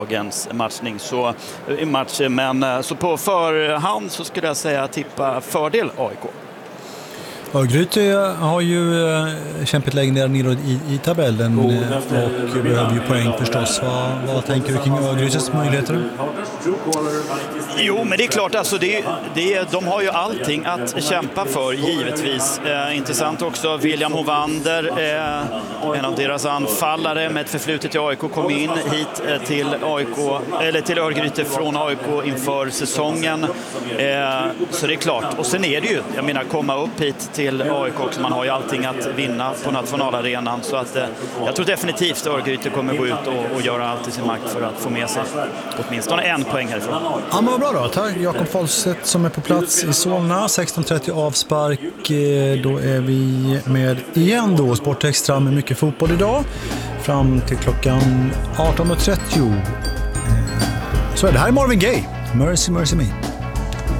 dagens matchning men så på förhand så skulle jag säga tippa fördel AIK. Örgryte har ju kämpat längre ner nedåt i tabellen och behöver ju poäng förstås. Vad tänker du kring Örgrytes möjligheter? Jo, men det är klart, alltså de har ju allting att kämpa för, givetvis. Intressant också, William Hovander, en av deras anfallare med ett förflutet i AIK, kom in hit till Örgryte från AIK inför säsongen. Så det är klart. Och sen är det ju, jag menar, komma upp hit till AIK också. Man har ju allting att vinna på nationalarenan. Så att jag tror definitivt Örgryte kommer gå ut och göra allt i sin makt för att få med sig åtminstone en poäng härifrån. Ja, men vad bra då. Tack Jakob Folstedt som är på plats i Solna. 16:30 avspark. Då är vi med igen då. Sportextra med mycket fotboll idag. Fram till klockan 18:30. Så är det här Marvin Gaye. Mercy, Mercy Me.